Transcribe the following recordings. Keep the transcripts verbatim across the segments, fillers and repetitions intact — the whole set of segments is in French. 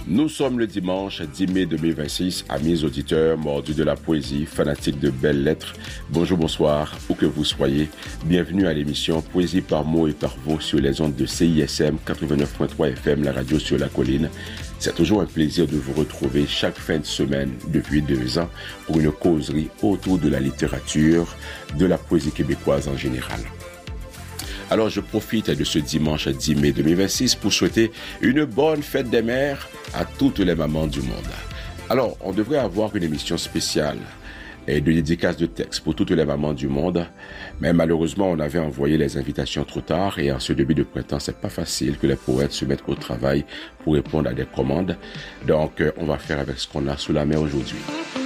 Nous sommes le dimanche dix mai deux mille vingt-six, amis auditeurs, mordus de la poésie, fanatiques de belles lettres. Bonjour, bonsoir, où que vous soyez. Bienvenue à l'émission Poésie par mots et par voix sur les ondes de C I S M quatre-vingt-neuf point trois F M, la radio sur la colline. C'est toujours un plaisir de vous retrouver chaque fin de semaine depuis deux ans pour une causerie autour de la littérature, de la poésie québécoise en général. Alors, je profite de ce dimanche dix mai deux mille vingt-six pour souhaiter une bonne fête des mères à toutes les mamans du monde. Alors, on devrait avoir une émission spéciale et de dédicace de textes pour toutes les mamans du monde, mais malheureusement, on avait envoyé les invitations trop tard et en ce début de printemps, c'est pas facile que les poètes se mettent au travail pour répondre à des commandes. Donc, on va faire avec ce qu'on a sous la main aujourd'hui.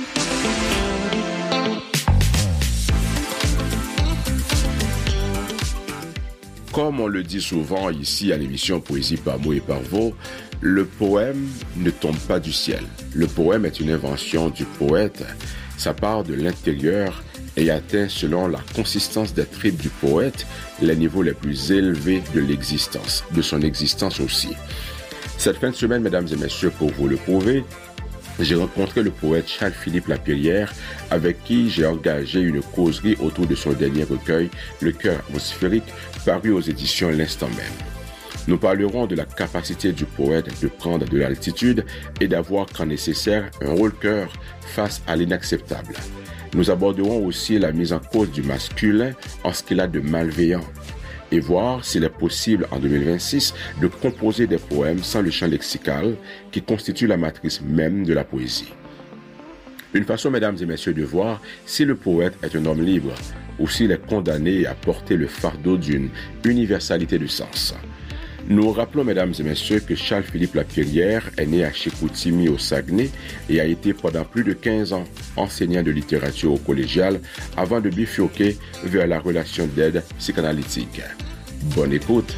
Comme on le dit souvent ici à l'émission Poésie par mots et par voix, le poème ne tombe pas du ciel. Le poème est une invention du poète. Ça part de l'intérieur et atteint, selon la consistance des tripes du poète, les niveaux les plus élevés de l'existence, de son existence aussi. Cette fin de semaine, mesdames et messieurs, pour vous le prouver, j'ai rencontré le poète Charles-Philippe Lapierrière, avec qui j'ai engagé une causerie autour de son dernier recueil, Le cœur atmosphérique, paru aux éditions L'Instant même. Nous parlerons de la capacité du poète de prendre de l'altitude et d'avoir, quand nécessaire, un rôle-cœur face à l'inacceptable. Nous aborderons aussi la mise en cause du masculin en ce qu'il a de malveillant et voir s'il est possible en deux mille vingt-six de composer des poèmes sans le champ lexical qui constitue la matrice même de la poésie. Une façon, mesdames et messieurs, de voir si le poète est un homme libre ou s'il est condamné à porter le fardeau d'une universalité de sens. Nous rappelons, mesdames et messieurs, que Charles-Philippe Lapierrière est né à Chicoutimi au Saguenay et a été pendant plus de quinze ans enseignant de littérature au collégial avant de bifurquer vers la relation d'aide psychanalytique. Bonne écoute.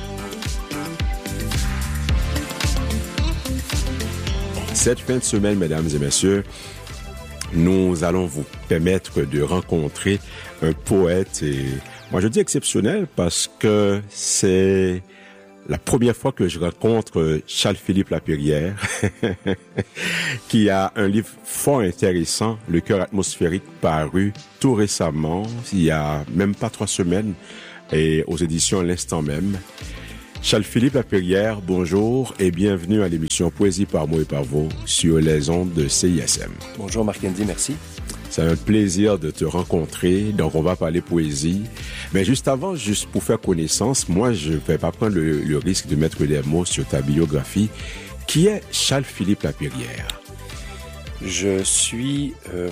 Cette fin de semaine, mesdames et messieurs, nous allons vous permettre de rencontrer un poète, et moi je dis exceptionnel parce que c'est la première fois que je rencontre Charles-Philippe Lapierrière, qui a un livre fort intéressant, Le cœur atmosphérique, paru tout récemment, il y a même pas trois semaines, et aux éditions L'Instant même. Charles-Philippe Lapierrière, bonjour et bienvenue à l'émission Poésie par mots et par voix sur les ondes de C I S M. Bonjour Marc-Andy, merci. C'est un plaisir de te rencontrer, donc on va parler poésie. Mais juste avant, juste pour faire connaissance, moi je ne vais pas prendre le, le risque de mettre des mots sur ta biographie. Qui est Charles-Philippe Lapierrière? Je suis euh,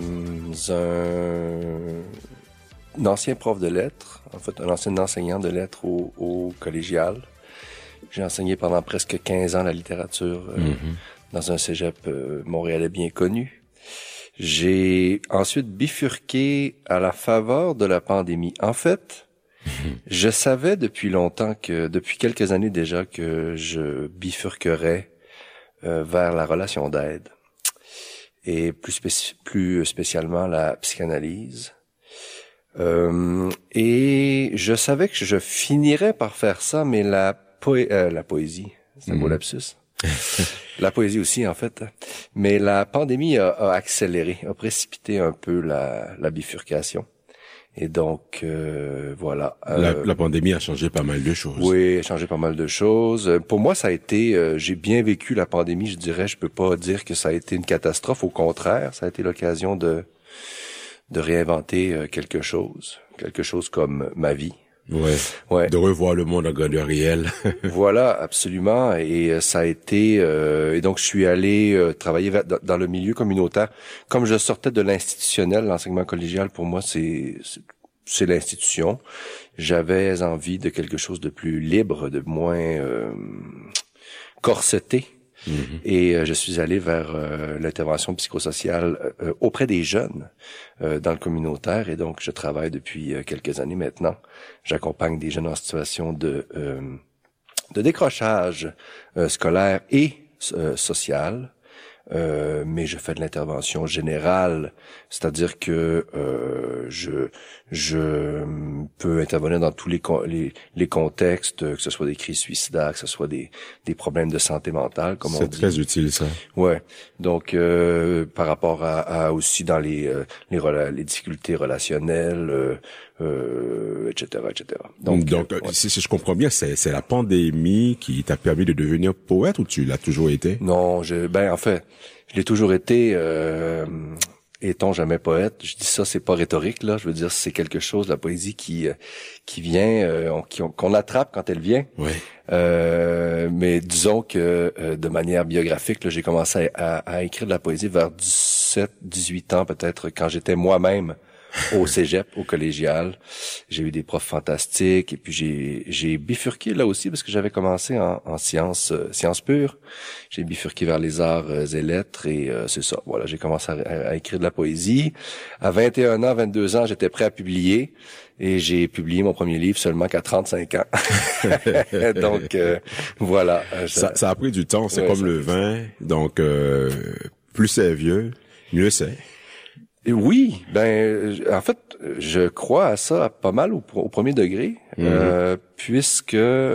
un, un ancien prof de lettres, en fait un ancien enseignant de lettres au, au collégial. J'ai enseigné pendant presque quinze ans la littérature euh, mm-hmm. dans un cégep euh, montréalais bien connu. J'ai ensuite bifurqué à la faveur de la pandémie. En fait, mm-hmm. je savais depuis longtemps que, depuis quelques années déjà, que je bifurquerais euh, vers la relation d'aide et plus, spéci- plus spécialement la psychanalyse. Euh, et je savais que je finirais par faire ça, mais la Poé- euh, la poésie, c'est un beau lapsus. La poésie aussi, en fait. Mais la pandémie a, a accéléré, a précipité un peu la, la bifurcation. Et donc, euh, voilà. Euh, la, la pandémie a changé pas mal de choses. Oui, a changé pas mal de choses. Pour moi, ça a été, euh, j'ai bien vécu la pandémie, je dirais. Je peux pas dire que ça a été une catastrophe. Au contraire, ça a été l'occasion de, de réinventer euh, quelque chose. Quelque chose comme ma vie. Ouais. ouais. De revoir le monde en grandeur réelle. Voilà, absolument. Et euh, ça a été. Euh, et donc, je suis allé euh, travailler dans, dans le milieu communautaire. Comme je sortais de l'institutionnel, l'enseignement collégial, pour moi, c'est c'est, c'est l'institution. J'avais envie de quelque chose de plus libre, de moins euh, corseté. Mm-hmm. Et euh, je suis allé vers euh, l'intervention psychosociale euh, auprès des jeunes euh, dans le communautaire, et donc je travaille depuis euh, quelques années maintenant. J'accompagne des jeunes en situation de euh, de décrochage euh, scolaire et euh, social, Euh, mais je fais de l'intervention générale, c'est-à-dire que euh, je je peux intervenir dans tous les les, les contextes, que ce soit des crises suicidaires, que ce soit des des problèmes de santé mentale, comme on dit. C'est très utile ça. Ouais. Donc euh, par rapport à, à aussi dans les euh, les rela- les difficultés relationnelles, euh, euh, et cetera, et cetera. Donc, Donc euh, ouais. si, si je comprends bien, c'est c'est la pandémie qui t'a permis de devenir poète ou tu l'as toujours été? Non, je ben en fait, je l'ai toujours été. Euh, Est-on jamais poète? Je dis ça, c'est pas rhétorique là. Je veux dire, c'est quelque chose, la poésie qui qui vient, euh, on, qui, on, qu'on attrape quand elle vient. Ouais. Euh, mais disons que euh, de manière biographique, là, j'ai commencé à, à, à écrire de la poésie vers dix-sept, dix-huit ans peut-être, quand j'étais moi-même au cégep, au collégial. J'ai eu des profs fantastiques et puis j'ai j'ai bifurqué là aussi parce que j'avais commencé en, en sciences euh, sciences pures. J'ai bifurqué vers les arts euh, et lettres et euh, c'est ça. Voilà, j'ai commencé à, à écrire de la poésie. À vingt et un ans, vingt-deux ans, j'étais prêt à publier et j'ai publié mon premier livre seulement qu'à trente-cinq ans. Donc euh, voilà. Euh, ça, ça a pris du temps, c'est ouais, comme le vin. Donc euh, plus c'est vieux, mieux c'est. Oui, ben en fait, je crois à ça pas mal au, au premier degré, mm-hmm. euh, puisque euh,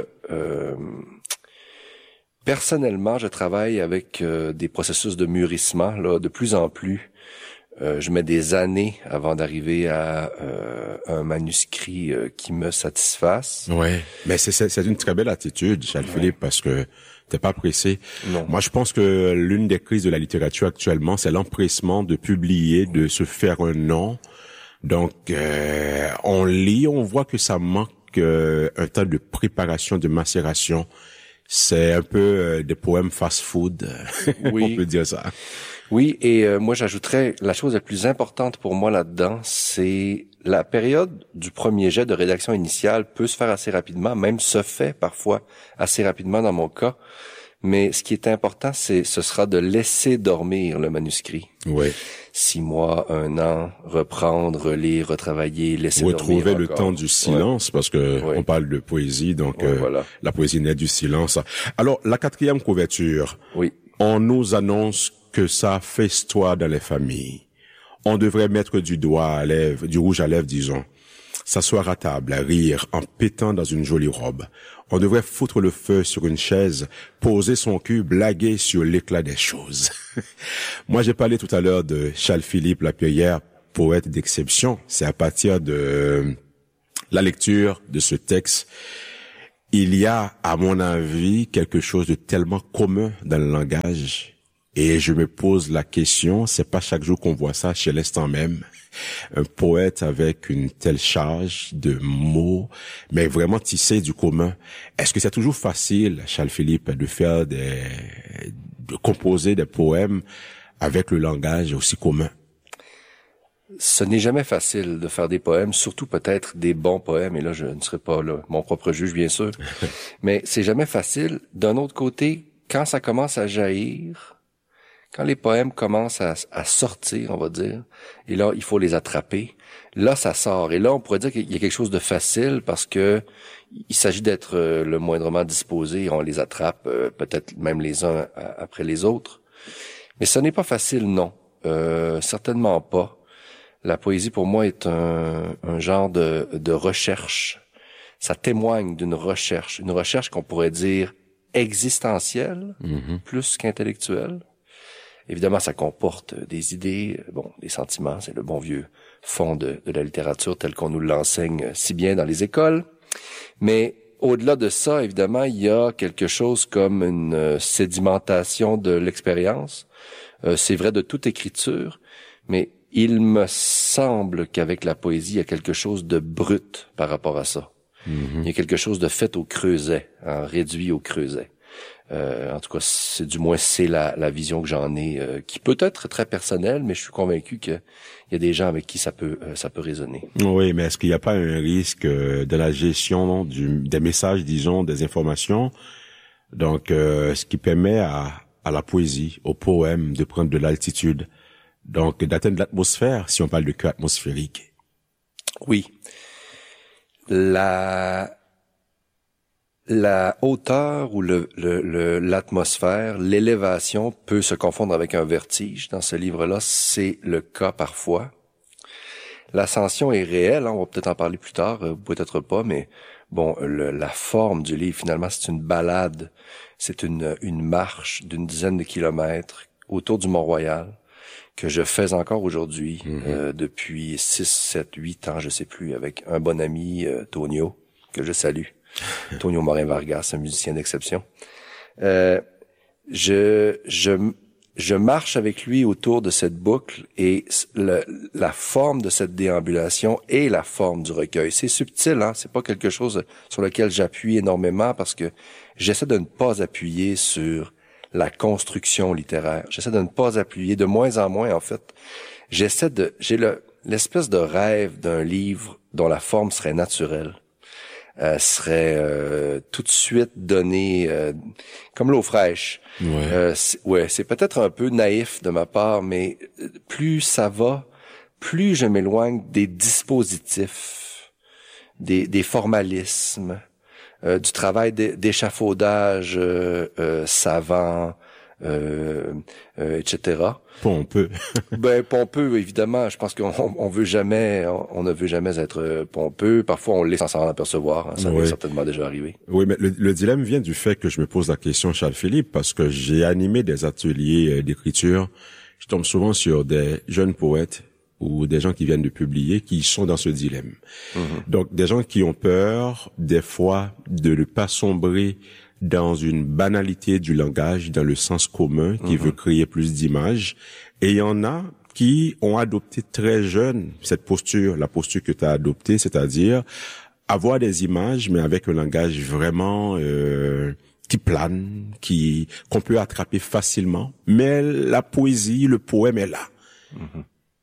personnellement, je travaille avec euh, des processus de mûrissement là de plus en plus. Euh, je mets des années avant d'arriver à euh, un manuscrit euh, qui me satisfasse. Ouais, mais c'est c'est, c'est une très belle attitude, Charles-Philippe, ouais. Parce que t'es pas pressé. Non. Moi, je pense que l'une des crises de la littérature actuellement, c'est l'empressement de publier, de se faire un nom. Donc, euh, on lit, on voit que ça manque euh, un temps de préparation, de macération. C'est un peu euh, des poèmes fast-food, oui. On peut dire ça. Oui, et euh, moi j'ajouterais, la chose la plus importante pour moi là-dedans, c'est la période du premier jet de rédaction initiale peut se faire assez rapidement, même se fait parfois assez rapidement dans mon cas. Mais ce qui est important, c'est ce sera de laisser dormir le manuscrit. Oui. Six mois, un an, reprendre, relire, retravailler, laisser Retrouver dormir le encore. temps du silence, ouais. Parce que ouais. On parle de poésie, donc ouais, euh, voilà. La poésie naît du silence. Alors, la quatrième couverture, oui. On nous annonce que ça festoie dans les familles. On devrait mettre du doigt à lèvres, du rouge à lèvres, disons. S'asseoir à table, à rire, en pétant dans une jolie robe. On devrait foutre le feu sur une chaise, poser son cul, blaguer sur l'éclat des choses. Moi, j'ai parlé tout à l'heure de Charles-Philippe Lapierrière, poète d'exception. C'est à partir de la lecture de ce texte. Il y a, à mon avis, quelque chose de tellement commun dans le langage. Et je me pose la question, c'est pas chaque jour qu'on voit ça chez l'instant même. Un poète avec une telle charge de mots, mais vraiment tissé du commun. Est-ce que c'est toujours facile, Charles-Philippe, de faire des, de composer des poèmes avec le langage aussi commun? Ce n'est jamais facile de faire des poèmes, surtout peut-être des bons poèmes, et là je ne serai pas là, mon propre juge bien sûr, mais c'est jamais facile. D'un autre côté, quand ça commence à jaillir, quand les poèmes commencent à, à sortir, on va dire, et là il faut les attraper, là ça sort, et là on pourrait dire qu'il y a quelque chose de facile parce que il s'agit d'être le moindrement disposé, et on les attrape euh, peut-être même les uns après les autres, mais ce n'est pas facile, non, euh, certainement pas. La poésie, pour moi, est un, un genre de, de recherche. Ça témoigne d'une recherche, une recherche qu'on pourrait dire existentielle, mm-hmm. plus qu'intellectuelle. Évidemment, ça comporte des idées, bon, des sentiments, c'est le bon vieux fond de, de la littérature tel qu'on nous l'enseigne si bien dans les écoles. Mais au-delà de ça, évidemment, il y a quelque chose comme une sédimentation de l'expérience. Euh, c'est vrai de toute écriture, mais il me semble qu'avec la poésie, il y a quelque chose de brut par rapport à ça. Mm-hmm. Il y a quelque chose de fait au creuset, hein, réduit au creuset. Euh, en tout cas, c'est du moins c'est la, la vision que j'en ai, euh, qui peut être très personnelle, mais je suis convaincu qu'il y a des gens avec qui ça peut euh, ça peut résonner. Oui, mais est-ce qu'il n'y a pas un risque euh, de la gestion du, des messages, disons, des informations, donc euh, ce qui permet à, à la poésie, au poème, de prendre de l'altitude? Donc, d'atteindre l'atmosphère, si on parle de cœur atmosphérique. Oui. La, la hauteur ou le, le, le l'atmosphère, l'élévation peut se confondre avec un vertige. Dans ce livre-là, c'est le cas parfois. L'ascension est réelle, hein, on va peut-être en parler plus tard, euh, peut-être pas, mais bon, le, la forme du livre, finalement, c'est une balade, c'est une, une marche d'une dizaine de kilomètres autour du Mont-Royal que je fais encore aujourd'hui, mm-hmm. euh, depuis six, sept, huit ans, je sais plus, avec un bon ami, euh, Tonio, que je salue. Tonio Morin-Vargas, un musicien d'exception. Euh, je, je, je marche avec lui autour de cette boucle et le, la forme de cette déambulation est la forme du recueil. C'est subtil, hein. C'est pas quelque chose sur lequel j'appuie énormément parce que j'essaie de ne pas appuyer sur la construction littéraire. J'essaie de ne pas appuyer, de moins en moins, en fait. J'essaie de, j'ai le, l'espèce de rêve d'un livre dont la forme serait naturelle. Euh, serait euh, tout de suite donné euh, comme l'eau fraîche. Ouais, euh, c'est, ouais, c'est peut-être un peu naïf de ma part, mais plus ça va, plus je m'éloigne des dispositifs, des, des formalismes, euh, du travail d'échafaudage euh, euh, savant, euh, euh, et cetera. Pompeux. Ben pompeux, évidemment. Je pense qu'on on veut jamais, on, on ne veut jamais être pompeux. Parfois, on l'est sans s'en apercevoir. Hein. Ça oui. m'est certainement déjà arrivé. Oui, mais le, le dilemme vient du fait que je me pose la question, Charles-Philippe, parce que j'ai animé des ateliers d'écriture. Je tombe souvent sur des jeunes poètes ou des gens qui viennent de publier qui sont dans ce dilemme. Mm-hmm. Donc, des gens qui ont peur, des fois, de ne pas sombrer dans une banalité du langage, dans le sens commun, qui mm-hmm. veut créer plus d'images. Et il y en a qui ont adopté très jeune cette posture, la posture que tu as adoptée, c'est-à-dire avoir des images, mais avec un langage vraiment euh, qui plane, qui qu'on peut attraper facilement. Mais la poésie, le poème est là. Mm-hmm.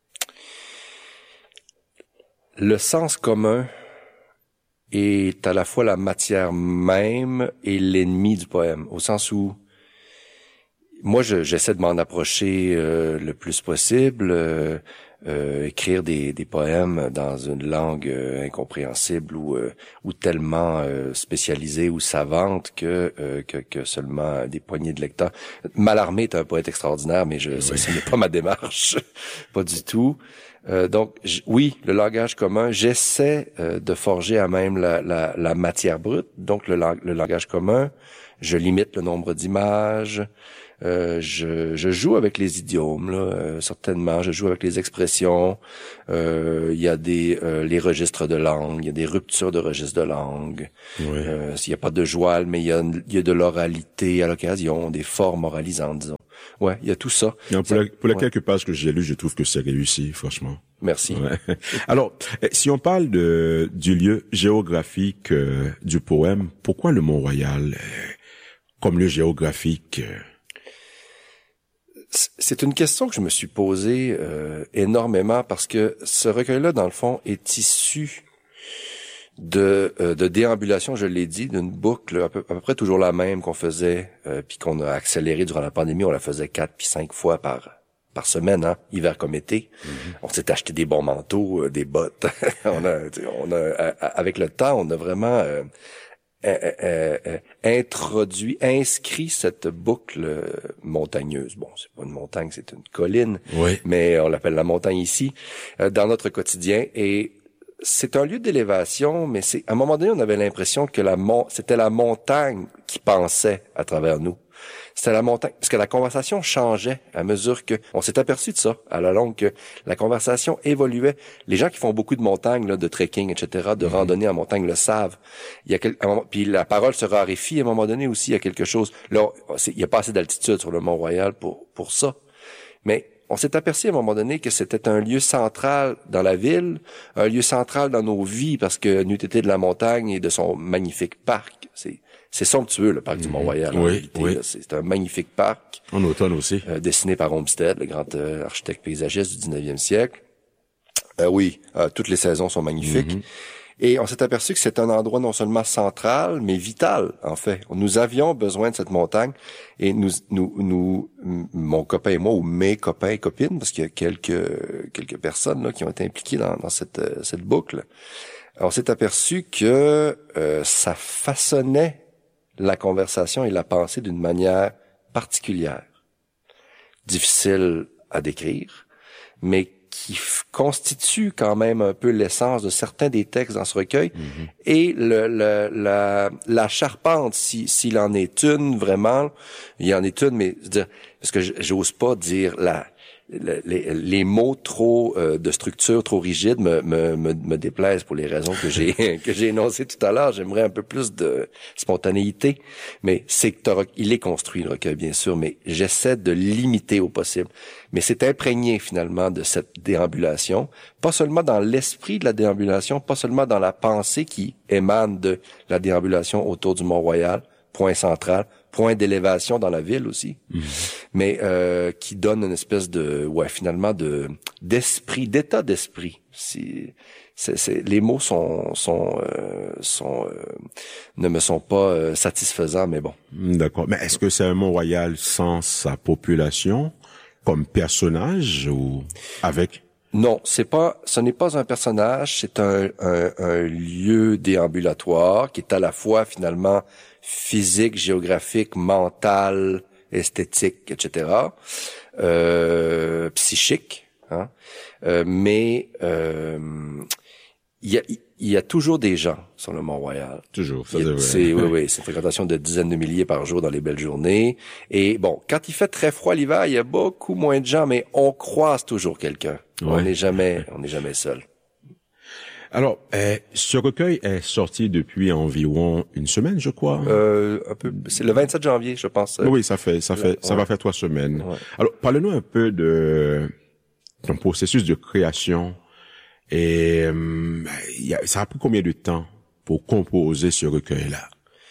Le sens commun est à la fois la matière même et l'ennemi du poème, au sens où moi je, j'essaie de m'en approcher euh, le plus possible, euh, euh, écrire des, des poèmes dans une langue euh, incompréhensible ou euh, ou tellement euh, spécialisée ou savante que, euh, que que seulement des poignées de lecteurs. Mallarmé est un poète extraordinaire, mais je oui. ça, ce n'est pas ma démarche, pas du tout. Euh, donc j- oui, le langage commun, j'essaie euh, de forger à même la, la, la matière brute, donc le, le langage commun, je limite le nombre d'images, euh, je, je joue avec les idiomes, là, euh, certainement, je joue avec les expressions, euh, il y a des euh, les registres de langue, il y a des ruptures de registres de langue, oui. euh, il n'y a pas de joual, mais il y a, il y a de l'oralité à l'occasion, des formes oralisantes, disons. Ouais, il y a tout ça. Non, pour, ça, la, pour les ouais. quelques pages que j'ai lues, je trouve que c'est réussi, franchement. Merci. Ouais. Alors, si on parle de du lieu géographique euh, du poème, pourquoi le Mont-Royal euh, comme lieu géographique euh... C'est une question que je me suis posée euh, énormément parce que ce recueil-là, dans le fond, est issu de euh, de déambulation, je l'ai dit, d'une boucle à peu, à peu près toujours la même qu'on faisait, euh, puis qu'on a accéléré durant la pandémie. On la faisait quatre puis cinq fois par par semaine, hein, hiver comme été. Mm-hmm. On s'est acheté des bons manteaux, euh, des bottes. on a, on a, euh, avec le temps, on a vraiment euh, euh, euh, euh, introduit, inscrit cette boucle montagneuse. Bon, c'est pas une montagne, c'est une colline, oui. mais on l'appelle la montagne ici, euh, dans notre quotidien. Et c'est un lieu d'élévation, mais c'est à un moment donné, on avait l'impression que la mon- c'était la montagne qui pensait à travers nous. C'était la montagne, parce que la conversation changeait à mesure que on s'est aperçu de ça à la longue, que la conversation évoluait. Les gens qui font beaucoup de montagnes, là, de trekking, et cetera, de mm-hmm. randonnée en montagne le savent. Il y a quel, moment, puis la parole se raréfie à un moment donné aussi. Il y a quelque chose. Là, c'est, il y a pas assez d'altitude sur le Mont-Royal pour pour ça, mais on s'est aperçu à un moment donné que c'était un lieu central dans la ville, un lieu central dans nos vies, parce que n'eût été de la montagne et de son magnifique parc. C'est, c'est somptueux, le parc mmh. du Mont-Royal. Oui, réalité, oui. Là. C'est un magnifique parc. En automne aussi. Euh, dessiné par Olmsted, le grand euh, architecte paysagiste du dix-neuvième siècle. Euh, oui, euh, toutes les saisons sont magnifiques. Mmh. Et on s'est aperçu que c'est un endroit non seulement central, mais vital, en fait. Nous avions besoin de cette montagne et nous, nous, nous, mon copain et moi, ou mes copains et copines, parce qu'il y a quelques, quelques personnes là qui ont été impliquées dans, dans cette, cette boucle. On s'est aperçu que euh, ça façonnait la conversation et la pensée d'une manière particulière, difficile à décrire, mais qui f- constitue quand même un peu l'essence de certains des textes dans ce recueil, mm-hmm. et le, le, la, la charpente, si, s'il en est une vraiment, il y en est une, mais je veux dire, parce que j'ose pas dire la Les, les mots trop euh, de structure trop rigides me, me, me, me déplaisent pour les raisons que j'ai que j'ai énoncées tout à l'heure. J'aimerais un peu plus de spontanéité, mais c'est que t'as, il est construit le recueil bien sûr, mais j'essaie de limiter au possible. Mais c'est imprégné finalement de cette déambulation, pas seulement dans l'esprit de la déambulation, pas seulement dans la pensée qui émane de la déambulation autour du Mont-Royal, point central, point d'élévation dans la ville aussi, mmh. mais euh, qui donne une espèce de, ouais, finalement de d'esprit, d'état d'esprit. Si, c'est, c'est, les mots sont sont euh, sont euh, ne me sont pas euh, satisfaisants, mais bon. D'accord. Mais est-ce que c'est un Mont-Royal sans sa population, comme personnage ou avec? Non, c'est pas, ce n'est pas un personnage, c'est un, un, un lieu déambulatoire qui est à la fois finalement physique, géographique, mental, esthétique, et cetera, euh, psychique, hein, euh, mais euh, il y a il y a toujours des gens sur le Mont-Royal. Toujours, ça c'est vrai. C'est oui, oui, c'est une fréquentation de dizaines de milliers par jour dans les belles journées. Et bon, quand il fait très froid l'hiver, il y a beaucoup moins de gens, mais on croise toujours quelqu'un. Ouais. On n'est jamais, on n'est jamais seul. Alors, euh, ce recueil est sorti depuis environ une semaine, je crois. Euh, un peu, c'est le vingt-sept janvier, je pense. Oui, ça fait, ça fait, ouais. ça va faire trois semaines. Ouais. Alors, parle-nous un peu de ton processus de création. Et euh, y a, ça a pris combien de temps pour composer ce recueil-là?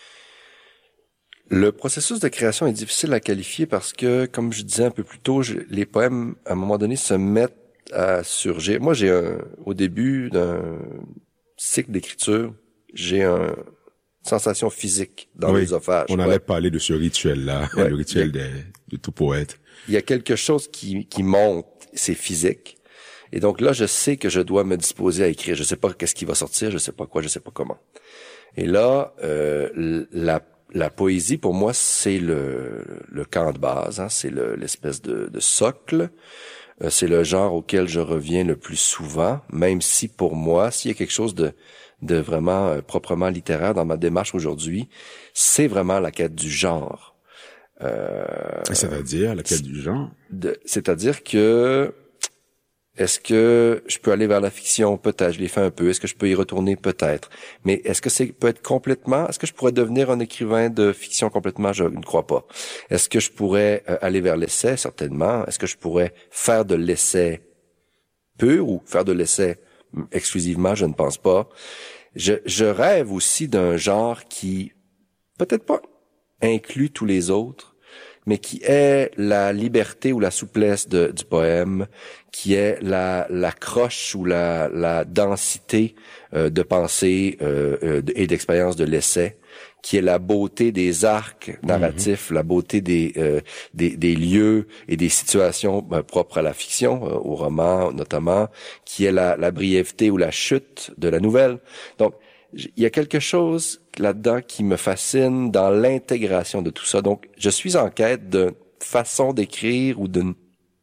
Le processus de création est difficile à qualifier parce que, comme je disais un peu plus tôt, je, les poèmes, à un moment donné, se mettent à surgir. Moi, j'ai un, au début d'un cycle d'écriture, j'ai une sensation physique dans oui, l'œsophage. On ouais. allait parler de ce rituel-là, ouais, le rituel a, de, de tout poète. Il y a quelque chose qui, qui monte, c'est physique. Et donc là, je sais que je dois me disposer à écrire. Je sais pas qu'est-ce qui va sortir, je sais pas quoi, je sais pas comment. Et là, euh, la, la poésie, pour moi, c'est le, le camp de base, hein, c'est le, l'espèce de, de socle. Euh, c'est le genre auquel je reviens le plus souvent, même si pour moi, s'il y a quelque chose de, de vraiment euh, proprement littéraire dans ma démarche aujourd'hui, c'est vraiment la quête du genre. Euh, c'est-à-dire la quête du genre? De, c'est-à-dire que est-ce que je peux aller vers la fiction? Peut-être, je l'ai fait un peu. Est-ce que je peux y retourner? Peut-être. Mais est-ce que c'est peut être complètement? Est-ce que je pourrais devenir un écrivain de fiction complètement? Je ne crois pas. Est-ce que je pourrais euh, aller vers l'essai? Certainement. Est-ce que je pourrais faire de l'essai pur ou faire de l'essai exclusivement? Je ne pense pas. Je, je rêve aussi d'un genre qui, peut-être pas inclut tous les autres, mais qui est la liberté ou la souplesse de, du poème, qui est la, la croche ou la, la densité euh, de pensée euh, euh, et d'expérience de l'essai, qui est la beauté des arcs narratifs, mm-hmm. la beauté des, euh, des des lieux et des situations ben, propres à la fiction, euh, au roman notamment, qui est la, la brièveté ou la chute de la nouvelle. Donc, il y a quelque chose là-dedans qui me fascine dans l'intégration de tout ça. Donc, je suis en quête d'une façon d'écrire ou d'une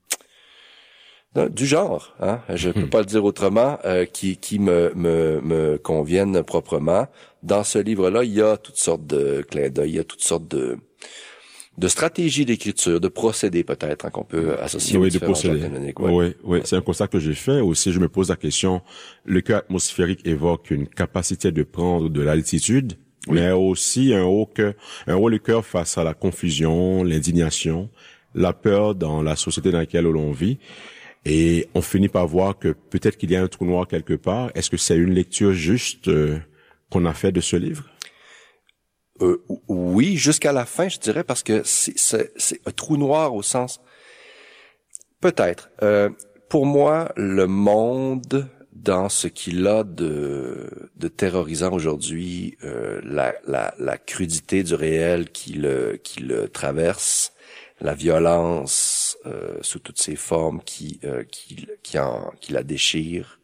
du genre, hein, je peux pas le dire autrement, euh, qui qui me me me convienne proprement. Dans ce livre-là, il y a toutes sortes de clins d'œil, il y a toutes sortes de de stratégies d'écriture, de procédés peut-être hein, qu'on peut associer oui, aux différents genres canoniques. Ouais. Oui, oui, ouais. C'est un constat que j'ai fait. Aussi, je me pose la question, le cœur atmosphérique évoque une capacité de prendre de l'altitude, oui. mais aussi un haut cœur, un haut le cœur face à la confusion, l'indignation, la peur dans la société dans laquelle l'on vit. Et on finit par voir que peut-être qu'il y a un trou noir quelque part. Est-ce que c'est une lecture juste euh, qu'on a fait de ce livre? Euh, oui, jusqu'à la fin, je dirais, parce que c'est, c'est, c'est un trou noir au sens... Peut-être. Euh, pour moi, le monde, dans ce qu'il a de, de terrorisant aujourd'hui, euh, la, la, la crudité du réel qui le, qui le traverse, la violence euh, sous toutes ses formes qui, euh, qui, qui, en, qui la déchire.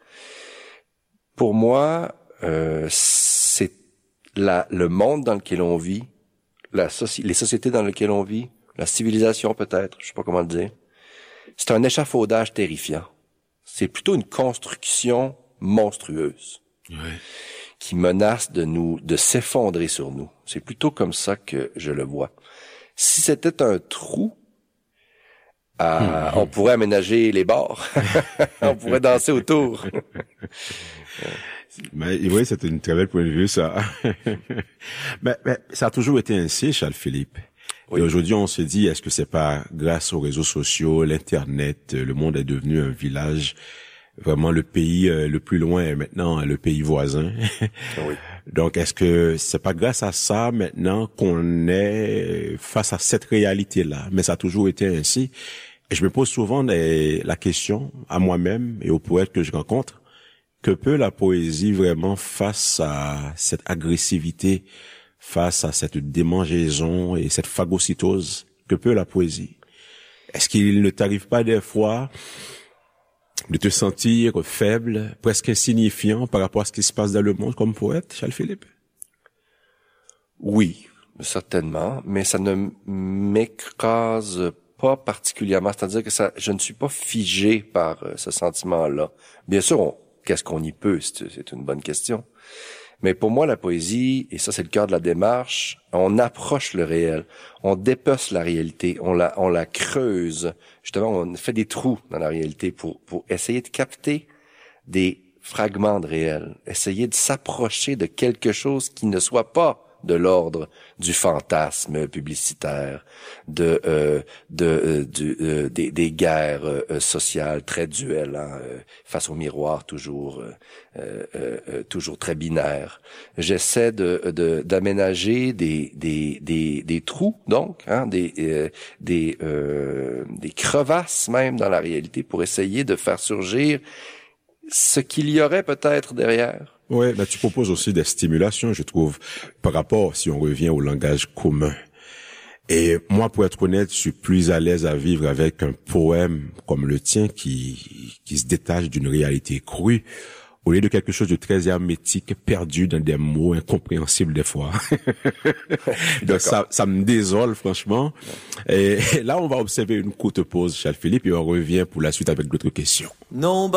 Pour moi, euh, c'est La, le monde dans lequel on vit la soci- les sociétés dans lesquelles on vit, la civilisation peut-être, je sais pas comment le dire, c'est un échafaudage terrifiant. C'est plutôt une construction monstrueuse. Ouais. Qui menace de nous, de s'effondrer sur nous. C'est plutôt comme ça que je le vois. Si c'était un trou, euh, on pourrait aménager les bords. On pourrait danser autour. Mais oui, c'est une très belle point de vue, ça. mais, mais ça a toujours été ainsi, Charles-Philippe. Oui. Et aujourd'hui, on se dit, est-ce que c'est pas grâce aux réseaux sociaux, l'Internet, le monde est devenu un village, vraiment le pays euh, le plus loin est maintenant le pays voisin. Oui. Donc, est-ce que c'est pas grâce à ça maintenant qu'on est face à cette réalité-là? Mais ça a toujours été ainsi. Et je me pose souvent des, la question à moi-même et aux poètes que je rencontre, que peut la poésie vraiment face à cette agressivité, face à cette démangeaison et cette phagocytose? Que peut la poésie? Est-ce qu'il ne t'arrive pas des fois de te sentir faible, presque insignifiant par rapport à ce qui se passe dans le monde comme poète, Charles-Philippe? Oui, certainement, mais ça ne m'écrase pas particulièrement. C'est-à-dire que ça, je ne suis pas figé par euh, ce sentiment-là. Bien sûr, on, qu'est-ce qu'on y peut? C'est, c'est une bonne question. Mais pour moi, la poésie, et ça c'est le cœur de la démarche, on approche le réel, on dépece la réalité, on la, on la creuse. Justement, on fait des trous dans la réalité pour, pour essayer de capter des fragments de réel, essayer de s'approcher de quelque chose qui ne soit pas de l'ordre du fantasme publicitaire, de euh, de euh, du, euh, des, des guerres euh, sociales très duelles, hein, euh, face au miroir, toujours euh, euh, euh, toujours très binaire. J'essaie de, de d'aménager des des des des trous, donc, hein, des euh, des euh, des crevasses même dans la réalité pour essayer de faire surgir ce qu'il y aurait peut-être derrière. Ouais, ben tu proposes aussi des stimulations, je trouve, par rapport, si on revient au langage commun. Et moi, pour être honnête, je suis plus à l'aise à vivre avec un poème comme le tien qui qui se détache d'une réalité crue, au lieu de quelque chose de très hermétique, perdu dans des mots incompréhensibles des fois. Donc ça, ça me désole, franchement. Et là, on va observer une courte pause, Charles-Philippe, et on revient pour la suite avec d'autres questions. Non,